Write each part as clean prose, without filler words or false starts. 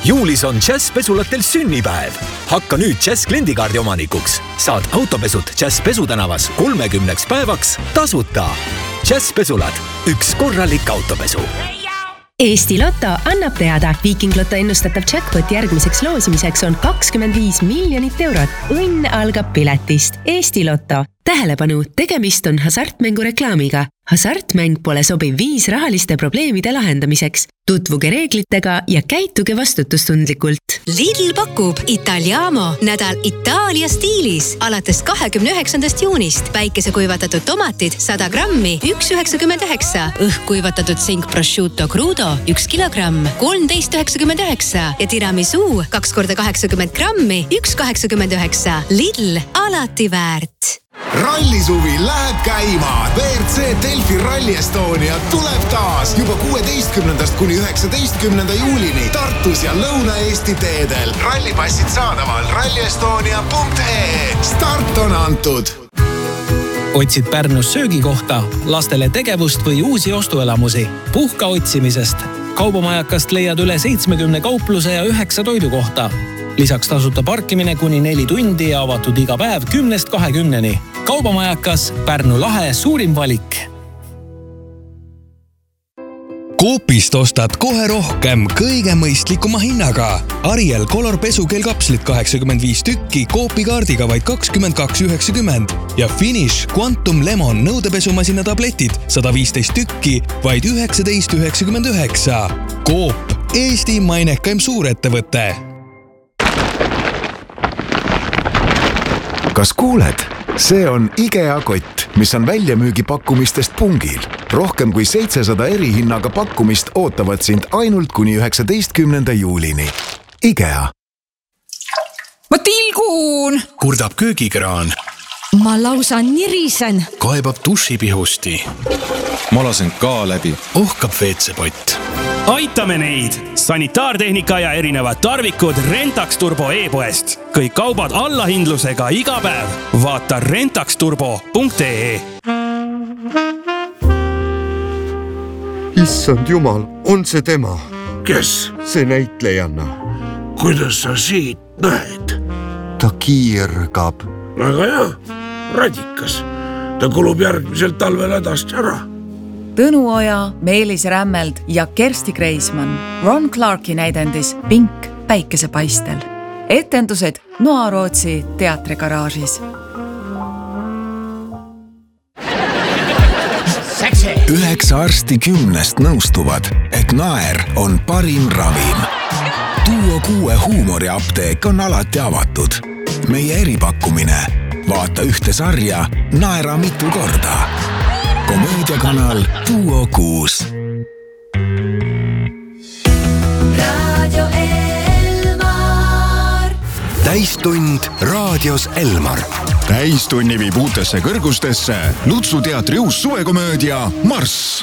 Juulis on Jazz pesulatel sünnipäev. Hakka nüüd Jazz kliendikaardi omanikuks. Saad autopesud Jazz pesutänavas 30 päevaks tasuta. Jazz pesulad, üks korralik autopesu. Eesti Lotto annab teada, Viking Lotto ennustatav jackpot järgmiseks loosimiseks on 25 miljonit eurot. Õnn algab piletist. Eesti Lotto. Tähelepanu, tegemist on hasartmängu reklaamiga. Hasartmäng pole sobiv viis rahaliste probleemide lahendamiseks. Tutvuge reeglitega ja käituge vastutustundlikult. Lidl pakub Italiamo nädal Itaalia stiilis. Alates 29. juunist päikesekuivatatud tomatid 100 grammi 1,99. Õhkuivatatud sink prosciutto crudo 1 kilogramm 13,99 ja tiramisu 2 korda 80 grammi 1,89. Lidl, alati väärt. Rallisuvi läheb käima. WRC Delfi Rally Estonia tuleb taas juba 16. kuni 19. juulini Tartus ja Lõuna-Eesti teedel. Rallipassid saadaval rallyestonia.ee. Start on antud. Otsid Pärnus söögikohta, lastele tegevust või uusi ostuelamusi. Puhka otsimisest. Kaubamajakast leiad üle 70 kaupluse ja 9 toidukohta. Lisaks tasuta parkimine kuni 4 tundi ja avatud iga päev 10-20. Kaubamajakas, Pärnu lahe suurim valik. Coopist ostad kohe rohkem kõige mõistlikuma hinnaga. Ariel Color pesukelkapslit 85 tükki Coopi kaardiga vaid 22,90 ja Finish Quantum Lemon nõudepesumasina tabletid 115 tükki vaid 19,99. Coop, Eesti mainekaim suurettevõte. Kas kuuled? See on IKEA kott, mis on väljamüügipakkumistest pungil. Rohkem kui 700 erihinnaga pakkumist ootavad sind ainult kuni 19. juulini. IKEA. Ma tilgun! Kurdab köögikraan. Ma lausa nirisen. Kaebab dušipihusti. Ma lasen ka läbi. Ohkab WC-pott. Aitame neid! Sanitaartehnika ja erinevad tarvikud Rentax Turbo e-poest. Kõik kaubad allahindlusega iga päev. Vaata rentaxturbo.ee. Issand jumal, on see tema? Kes? See näitlejanna. Kuidas sa siit näed? Ta kiirgab. Väga hea, radikas. Ta kulub järgmisel talvel hädast ära. Tõnu Oja, Meelis Rämmeld ja Kersti Kreismann Ron Clarki näidendis Pink päikesepaistel. Etendused Noarootsi teatrigaraažis. 9 arsti 10 nõustuvad, et naer on parim ravim. Duo 6 huumoriapteek on alati avatud. Meie eripakkumine. Vaata ühte sarja, naera mitu korda. Komöödiakanal Duo 6. Radio Elmar. Täistund raadios Elmar. Täistunni viib uutesse kõrgustesse Lutsu teatri uus suvekomöödia Marss.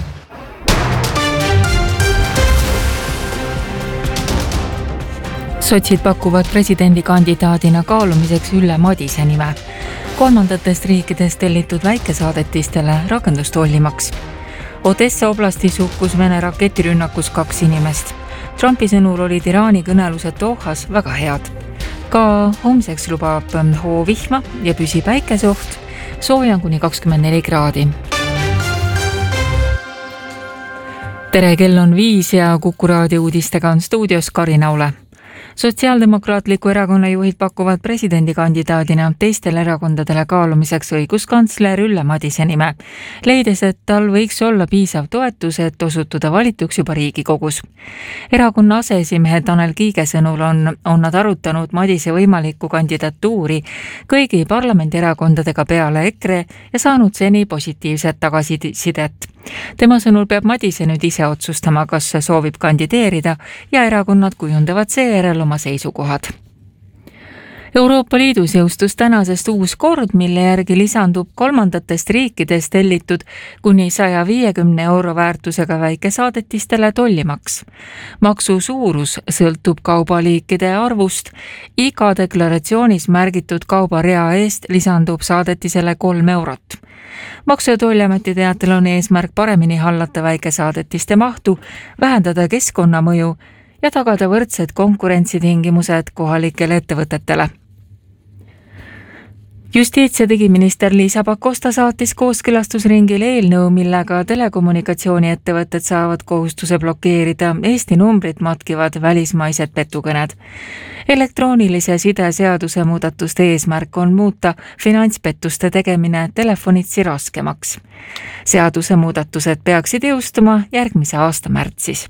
Sotsid pakuvad presidendikandidaadina kaalumiseks Ülle Madise nime. Kolmandatest riikidest tellitud väikesaadetistele rakendustollimaks. Odessa oblastis hukkus Vene raketirünnakus 2 inimest. Trumpi sõnul olid Iraani kõnelused Dohas väga head. Ka homseks lubab hoovihma ja püsi päikeseoht, sooja kuni 24 kraadi. Tere, kell on 5 ja Kuku raadio uudistega on stuudios Karin Aule. Sotsiaaldemokraatliku erakonna juhid pakuvad presidendikandidaadina teistele erakondadele kaalumiseks õiguskantsler Ülle Madise nime, leides, et tal võiks olla piisav toetus, et osutuda valituks juba Riigikogus. Erakonna aseesimehe Tanel Kiige sõnul on nad arutanud Madise võimalikku kandidatuuri kõigi parlamendierakondadega peale EKRE ja saanud seni positiivset tagasisidet. Tema sõnul peab Madise nüüd ise otsustama, kas soovib kandideerida ja erakonnad kujundavad seejärel oma seisukohad. Euroopa Liidus jõustus tänasest uus kord, mille järgi lisandub kolmandatest riikidest tellitud kuni 150 euro väärtusega väikesaadetistele tollimaks. Maksu suurus sõltub kaubaliikide arvust. Iga deklaratsioonis märgitud kaubarea eest lisandub saadetisele 3 eurot. Maksu- ja Tolliameti teatel on eesmärk paremini hallata väikesaadetiste mahtu, vähendada keskkonnamõju ja tagada võrdsed konkurentsitingimused kohalikele ettevõtetele. Justiits- ja digiminister Liisa Pakosta saatis kooskõlastusringile eelnõu, millega telekommunikatsiooniettevõtted saavad kohustuse blokeerida Eesti numbrit matkivad välismaised petukõned. Elektroonilise side seaduse muudatuste eesmärk on muuta finantspettuste tegemine telefonitsi raskemaks. Seaduse muudatused peaksid jõustuma järgmise aasta märtsis.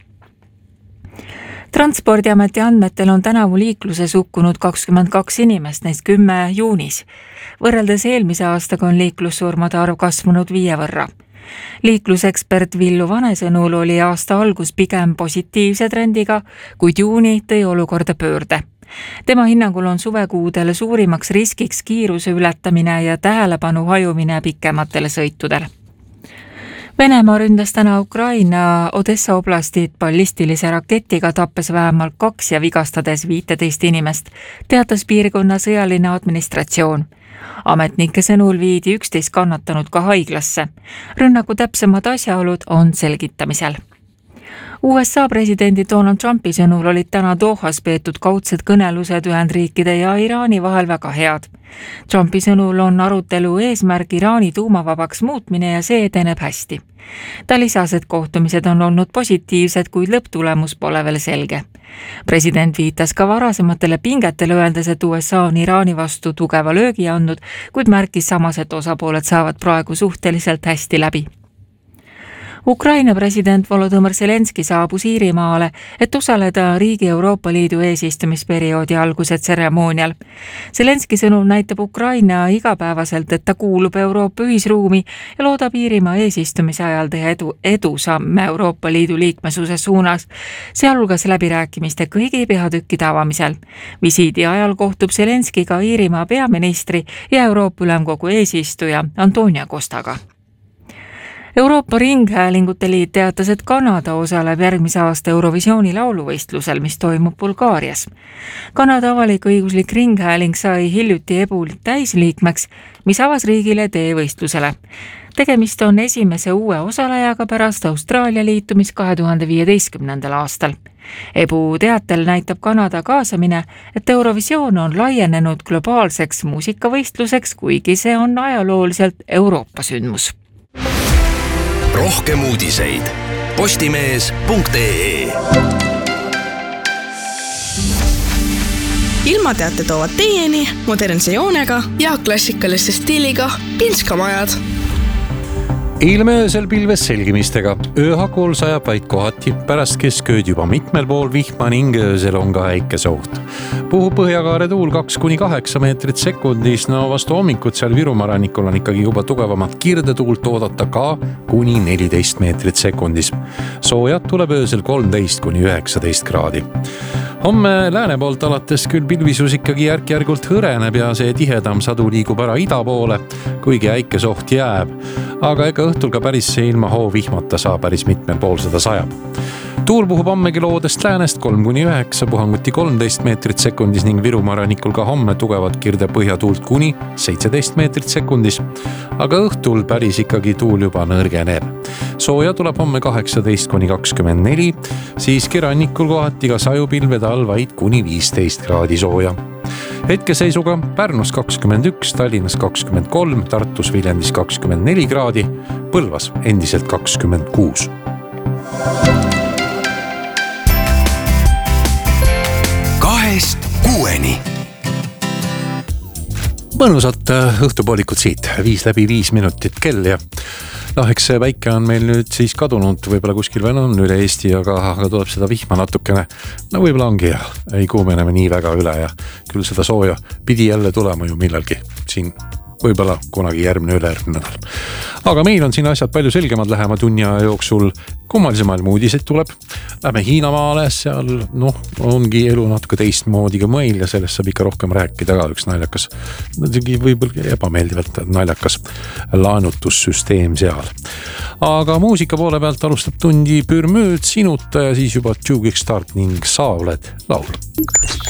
Transpordiameti andmetel on tänavu liikluses hukkunud 22 inimest, neist 10 juunis. Võrreldes eelmise aastaga on liiklussurmade arv kasvanud 5 võrra. Liiklusekspert Villu Vane sõnul oli aasta algus pigem positiivse trendiga, kuid juuni tõi olukorda pöörde. Tema hinnangul on suvekuudel suurimaks riskiks kiiruse ületamine ja tähelepanu hajumine pikematele sõitudele. Venemaa ründas täna Ukraina Odessa oblastit ballistilise raketiga, tappes vähemalt 2 ja vigastades 15 inimest, teatas piirkonna sõjaline administratsioon. Ametnike sõnul viidi 11 kannatanud ka haiglasse. Rünnaku täpsemad asjaolud on selgitamisel. USA presidendi Donald Trumpi sõnul olid täna Dohas peetud kaudsed kõnelused Ühendriikide ja Iraani vahel väga head. Trumpi sõnul on arutelu eesmärk Iraani tuumavabaks muutmine ja see edeneb hästi. Ta lisas, et kohtumised on olnud positiivsed, kuid lõpptulemus pole veel selge. President viitas ka varasematele pingetele, öeldes, et USA on Iraani vastu tugeva löögi andnud, kuid märkis samas, et osapooled saavad praegu suhteliselt hästi läbi. Ukraina president Volodõmõr Zelenski saabus Iirimaale, et osaleda riigi Euroopa Liidu eesistumisperioodi alguse tseremoonial. Zelenski sõnul näitab Ukraina igapäevaselt, et ta kuulub Euroopa ühisruumi ja loodab Iirimaa eesistumise ajal teha edusamme Euroopa Liidu liikmesuse suunas, sealhulgas läbirääkimiste kõigi peatükkide avamisel. Visiidi ajal kohtub Zelenski ka Iirimaa peaministri ja Euroopa Ülemkogu eesistuja Antonio Costaga. Euroopa Ringhäälingute Liit teatas, et Kanada osaleb järgmise aasta Eurovisiooni lauluvõistlusel, mis toimub Bulgaarias. Kanada avalik-õiguslik ringhääling sai hiljuti EBU täisliikmeks, mis avas riigile tee võistlusele. Tegemist on esimese uue osalejaga pärast Austraalia liitumist 2015. aastal. EBU teatel näitab Kanada kaasamine, et Eurovisioon on laienenud globaalseks muusikavõistluseks, kuigi see on ajalooliselt Euroopa sündmus. Rohkem uudiseid postimees.ee. Ilmateate toovad teieni modernse joonega ja klassikaliste stiiliga Pinskamajad. Ilmeöösel pilves selgimistega. Ööhakul sajab vaid kohati, pärast keskööd juba mitmel pool vihma ning öösel on ka äikeseoht. Puhub põhjakaare tuul 2–8 meetrit sekundis, no vastu hommikut seal Virumaa rannikul on ikkagi juba tugevamat kirdetuult oodata ka kuni 14 meetrit sekundis. Soojad tuleb öösel 13–19 kraadi. Homme lääne poolt alates küll pilvisus ikkagi järk-järgult hõreneb ja see tihedam sadu liigub ära ida poole, kuigi äikesoht jääb. Aga ega õhtul ka päris ilma hoovihmata saab päris mitmel pool seda sajab. Tuul puhub hommegi loodest läänest 3–9, puhanguti 13 meetrit sekundis ning Virumaa rannikul ka homme tugevat kirde põhjatuult kuni 17 meetrit sekundis. Aga õhtul päris ikkagi tuul juba nõrgeneb. Sooja tuleb homme 18–24, siiski rannikul kohati ka sajupilvede all vaid kuni 15 kraadi sooja. Hetkeseisuga Pärnus 21, Tallinnas 23, Tartus Viljandis 24 kraadi, Põlvas endiselt 26. Kuueni. Mõnusat õhtupoolikut siit, 5:05 minutit kell ja eks see väike on meil nüüd siis kadunud, võib-olla kuskil veel on üle Eesti, aga tuleb seda vihma natukene. No võib-olla ongi ja ei kuumeneme nii väga üle ja küll seda sooja pidi jälle tulema ju millalgi siin. Võib-olla kunagi järgmine nädal. Aga meil on siin asjad palju selgemad lähema tunni aja jooksul. Kummalise maailma uudiseid tuleb. Lähme Hiinamaale, seal ongi elu natuke teistmoodi ka meil ja sellest saab ikka rohkem rääkida ka üks naljakas, võib-olla ebameeldivalt naljakas laenutussüsteem seal. Aga muusika poole pealt alustab tundi Pürmööd sinuta ja siis juba Two Kickstart ning Sa oled laul.